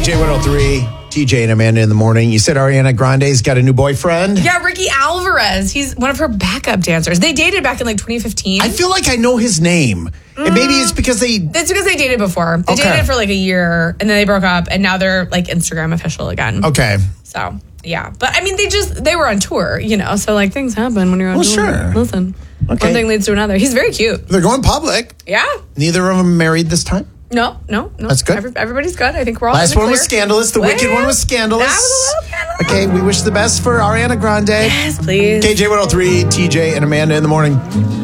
KJ 103, TJ and Amanda in the morning. You said Ariana Grande's got a new boyfriend? Yeah, Ricky Alvarez. He's one of her backup dancers. They dated back in like 2015. I feel like I know his name. And maybe it's because they... It's because they dated before. They dated for like a year, and then they broke up, and now they're like Instagram official again. Okay. So, yeah. But I mean, they were on tour, so like things happen when you're on tour. Sure. Listen, okay. One thing leads to another. He's very cute. They're going public. Yeah. Neither of them married this time? No. That's good. Everybody's good. I think we're all Last one was scandalous. The wicked one was scandalous. That was a little scandalous. Okay, we wish the best for Ariana Grande. Yes, please. KJ 103, TJ and Amanda in the morning.